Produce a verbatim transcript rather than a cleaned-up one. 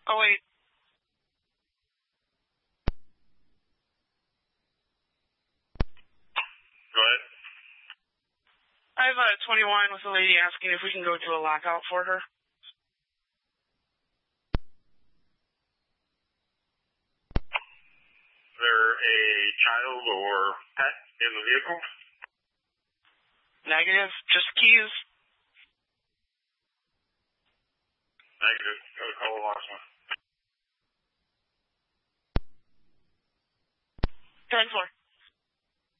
Oh, wait. Go ahead. I have a twenty-one with a lady asking if we can go do a lockout for her. Is there a child or pet in the vehicle? Negative. Just keys. Negative. Got to call the locksmith. Third floor.